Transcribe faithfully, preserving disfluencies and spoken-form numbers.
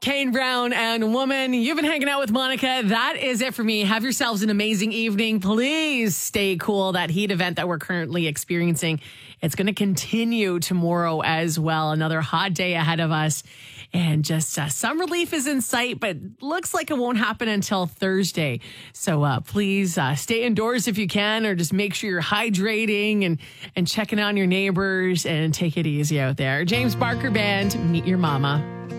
Kane Brown and Woman. You've been hanging out with Monica. That is it for me. Have yourselves an amazing evening. Please stay cool. That heat event that we're currently experiencing, it's going to continue tomorrow as well. Another hot day ahead of us. And just uh, some relief is in sight, but looks like it won't happen until Thursday. So uh, please uh, stay indoors if you can, or just make sure you're hydrating and, and checking on your neighbors and take it easy out there. James Barker Band, Meet Your Mama.